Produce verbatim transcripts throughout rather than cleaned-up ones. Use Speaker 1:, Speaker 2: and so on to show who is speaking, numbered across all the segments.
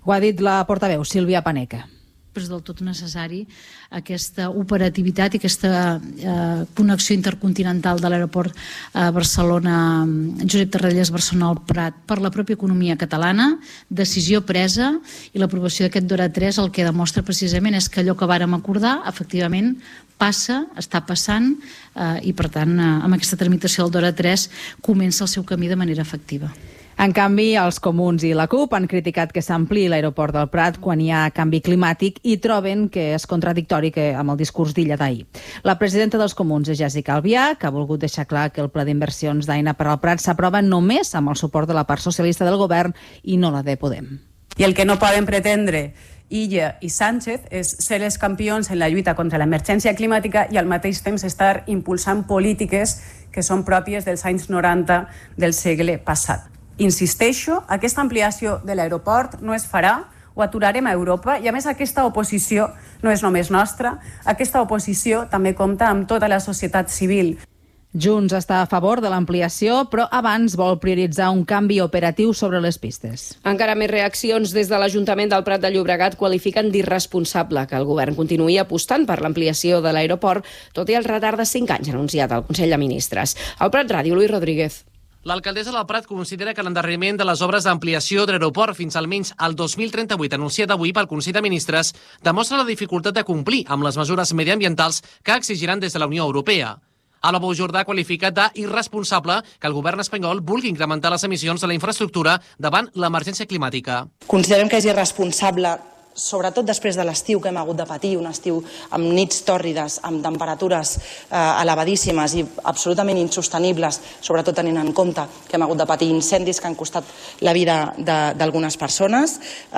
Speaker 1: Ho ha dit la portaveu Sílvia Paneque.
Speaker 2: És del tot necessari aquesta operativitat i aquesta eh, connexió intercontinental de l'aeroport eh, Barcelona Josep Tarradellas Barcelona Prat per la pròpia economia catalana, decisió presa, i l'aprovació d'aquest DORA tres el que demostra precisament és que allò que vàrem acordar efectivament passa, està passant eh, i per tant eh, amb aquesta tramitació del DORA tres comença el seu camí de manera efectiva.
Speaker 1: En canvi, els comuns i la CUP han criticat que s'ampliï l'aeroport del Prat quan hi ha canvi climàtic i troben que és contradictori que amb el discurs d'Illa d'ahir. La presidenta dels comuns és Jessica Albiach, que ha volgut deixar clar que el pla d'inversions d'Aena per al Prat s'aprova només amb el suport de la part socialista del govern i no la de Podem.
Speaker 3: I el que no poden pretendre Illa i Sánchez és ser els campions en la lluita contra l'emergència climàtica i al mateix temps estar impulsant polítiques que són pròpies dels anys noranta del segle passat. Insisteixo, aquesta ampliació de l'aeroport no es farà, ho aturarem a Europa i a més aquesta oposició no és només nostra, aquesta oposició també compta amb tota la societat civil.
Speaker 1: Junts està a favor de l'ampliació, però abans vol prioritzar un canvi operatiu sobre les pistes.
Speaker 4: Encara més reaccions des de l'Ajuntament del Prat de Llobregat qualifiquen d'irresponsable que el govern continuï apostant per l'ampliació de l'aeroport, tot i el retard de cinc anys anunciat al Consell de Ministres. Al Prat Ràdio, Luis Rodríguez.
Speaker 5: L'alcaldessa del Prat considera que l'endarreriment de les obres d'ampliació de l'aeroport fins almenys al dos mil trenta-vuit anunciat avui pel Consell de Ministres demostra la dificultat de complir amb les mesures mediambientals que exigiran des de la Unió Europea. Ala Bou Jordà ha qualificat d'irresponsable que el govern espanyol vulgui incrementar les emissions de la infraestructura davant l'emergència climàtica.
Speaker 6: Considerem que és irresponsable, sobretot després de l'estiu que hem hagut de patir, un estiu amb nits tòrrides, amb temperatures eh, elevadíssimes i absolutament insostenibles, sobretot tenint en compte que hem hagut de patir incendis que han costat la vida d'algunes persones,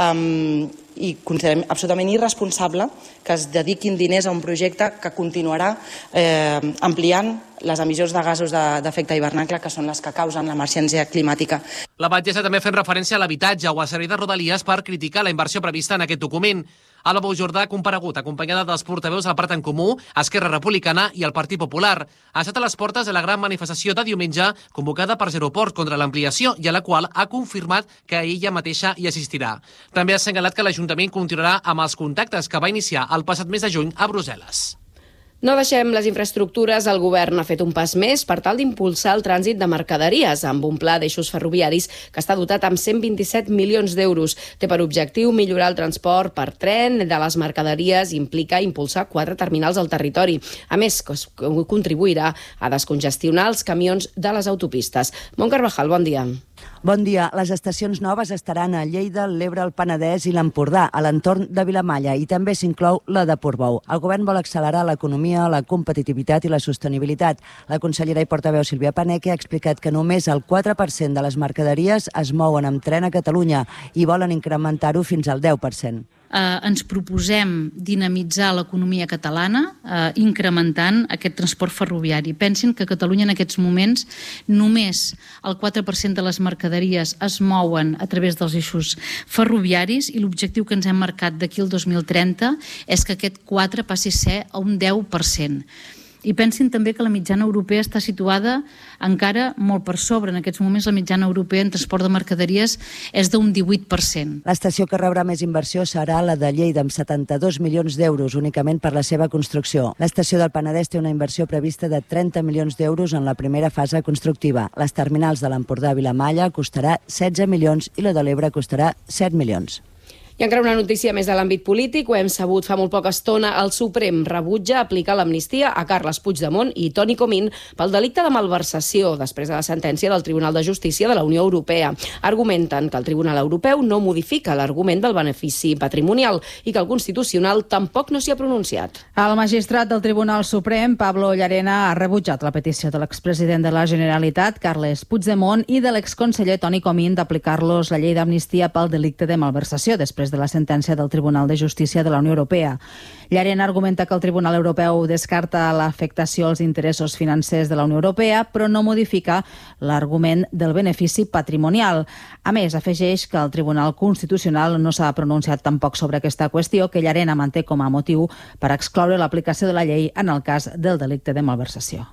Speaker 6: um, i considerem absolutament irresponsable que es dediquin diners a un projecte que continuarà eh, ampliant les emissions de gasos d'efecte hivernacle, que són les que causen l'emergència climàtica.
Speaker 5: La batllessa també fent referència a l'habitatge o a servei de Rodalies per criticar la inversió prevista en aquest document. Ala Bou Jordà ha comparegut acompanyada dels portaveus del Prat en Comú, Esquerra Republicana i el Partit Popular. Ha estat a les portes de la gran manifestació de diumenge convocada per Zeroport contra l'ampliació i a la qual ha confirmat que ella mateixa hi assistirà. També ha assenyalat que l'Ajuntament continuarà amb els contactes que va iniciar el passat mes de juny a Brussel·les.
Speaker 4: No deixem les infraestructures. El govern ha fet un pas més per tal d'impulsar el trànsit de mercaderies amb un pla d'eixos ferroviaris que està dotat amb cent vint-i-set milions d'euros. Té per objectiu millorar el transport per tren de les mercaderies i implica impulsar quatre terminals al territori. A més, contribuirà a descongestionar els camions de les autopistes. Mont Carvajal, bon dia.
Speaker 7: Bon dia. Les estacions noves estaran a Lleida, l'Ebre, el Penedès i l'Empordà, a l'entorn de Vilamalla, i també s'inclou la de Portbou. El govern vol accelerar l'economia, la competitivitat i la sostenibilitat. La consellera i portaveu Sílvia Paneque ha explicat que només el quatre per cent de les mercaderies es mouen amb tren a Catalunya i volen incrementar-ho fins al deu per cent.
Speaker 2: Eh, ens proposem dinamitzar l'economia catalana eh, incrementant aquest transport ferroviari. Pensin que a Catalunya en aquests moments només el quatre per cent de les mercaderies es mouen a través dels eixos ferroviaris i l'objectiu que ens hem marcat d'aquí al dos mil trenta és que aquest quatre passi a ser a un deu per cent. I pensin també que la mitjana europea està situada encara molt per sobre. En aquests moments la mitjana europea en transport de mercaderies és d'un divuit per cent.
Speaker 7: L'estació que rebrà més inversió serà la de Lleida, amb setanta-dos milions d'euros únicament per la seva construcció. L'estació del Penedès té una inversió prevista de trenta milions d'euros en la primera fase constructiva. Les terminals de l'Empordà a Vilamalla costarà setze milions i la de l'Ebre costarà set milions.
Speaker 4: I encara una notícia més de l'àmbit polític. Ho hem sabut fa molt poca estona. El Suprem rebutja aplicar l'amnistia a Carles Puigdemont i Toni Comín pel delicte de malversació després de la sentència del Tribunal de Justícia de la Unió Europea. Argumenten que el Tribunal Europeu no modifica l'argument del benefici patrimonial i que el Constitucional tampoc no s'hi ha pronunciat.
Speaker 1: El magistrat del Tribunal Suprem, Pablo Llarena, ha rebutjat la petició de l'expresident de la Generalitat, Carles Puigdemont, i de l'exconseller Toni Comín d'aplicar-los la llei d'amnistia pel delicte de malversació després de la sentència del Tribunal de Justícia de la Unió Europea. Llarena argumenta que el Tribunal Europeu descarta l'afectació als interessos financers de la Unió Europea, però no modifica l'argument del benefici patrimonial. A més, afegeix que el Tribunal Constitucional no s'ha pronunciat tampoc sobre aquesta qüestió, que Llarena manté com a motiu per excloure l'aplicació de la llei en el cas del delicte de malversació.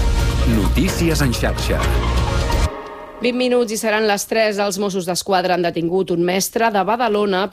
Speaker 8: Notícies en xarxa.
Speaker 4: vint minuts i seran les tres. Els Mossos d'Esquadra han detingut un mestre de Badalona